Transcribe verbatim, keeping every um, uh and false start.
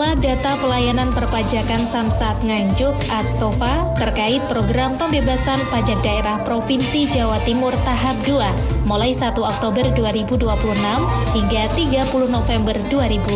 Kepala Data Pelayanan Perpajakan Samsat Nganjuk, Astofa, terkait program pembebasan pajak daerah Provinsi Jawa Timur tahap dua mulai satu Oktober dua ribu dua puluh enam hingga tiga puluh November dua ribu